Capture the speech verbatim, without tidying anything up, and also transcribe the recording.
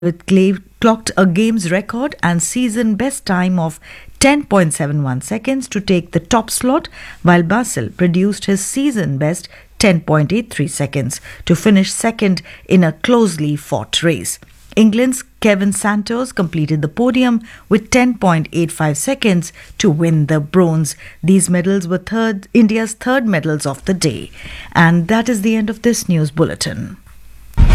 with Clay clocked a game's record and season best time of ten point seven one seconds to take the top slot, while Basel produced his season best ten point eight three seconds to finish second in a closely fought race. England's Kevin Santos completed the podium with ten point eight five seconds to win the bronze. These medals were third India's third medals of the day. And that is the end of this news bulletin.